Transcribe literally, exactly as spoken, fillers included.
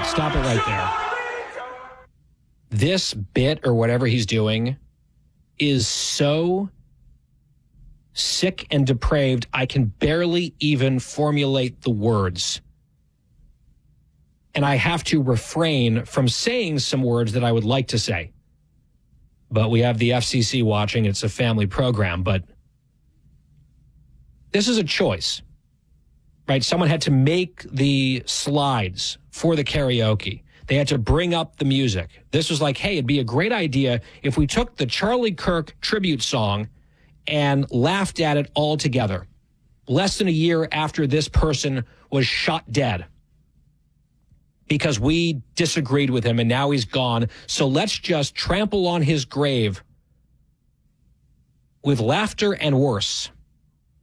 stop it right there. This bit or whatever he's doing is so sick and depraved, I can barely even formulate the words. And I have to refrain from saying some words that I would like to say. But we have the F C C watching. It's a family program. But this is a choice, right? Someone had to make the slides for the karaoke. They had to bring up the music. This was like, hey, it'd be a great idea if we took the Charlie Kirk tribute song and laughed at it all together. Less than a year after this person was shot dead because we disagreed with him and now he's gone. So let's just trample on his grave with laughter and worse.